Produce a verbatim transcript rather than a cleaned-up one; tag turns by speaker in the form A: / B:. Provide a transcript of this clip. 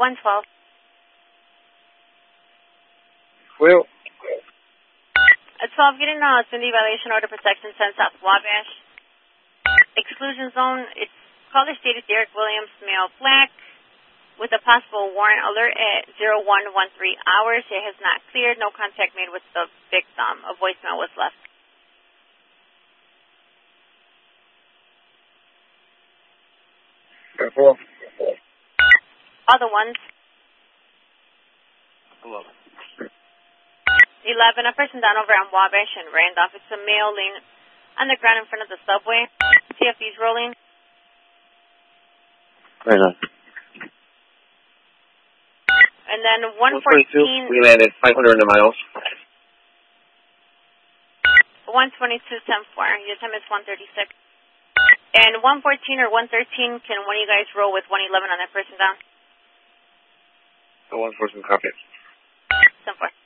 A: one twelve.
B: Well.
A: At twelve, getting a Cindy violation order protection ten South Wabash. Exclusion zone, it's caller stated Derek Williams, male, black, with a possible warrant alert at zero one one three hours. It has not cleared. No contact made with the victim. A voicemail was left.
B: Careful.
A: Other ones.
B: Hello.
A: eleven, a person down over on Wabash and Randolph. It's a male laying on the ground in front of the subway. C F D's rolling.
B: Right on.
A: And then one fourteen.
B: We landed five hundred miles.
A: one twenty-two, ten four. Your time is one thirty-six. And one fourteen or one thirteen, can one of you guys roll with one eleven on that person down?
B: The one person copy.
A: ten four.